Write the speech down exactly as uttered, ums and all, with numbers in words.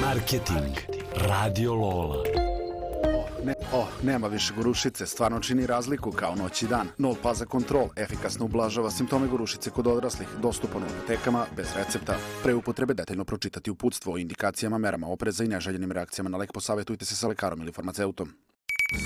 Marketing. Radio Lola. Ne, oh, nema više gorušice, stvarno čini razliku kao noć i dan. Nol Paza Control efikasno ublažava simptome gorušice kod odraslih, dostupan u apotekama bez recepta. Pre upotrebe detaljno pročitati uputstvo o indikacijama, merama opreza i neželjenim reakcijama na lek, posavjetujte se sa lekarom ili farmaceutom.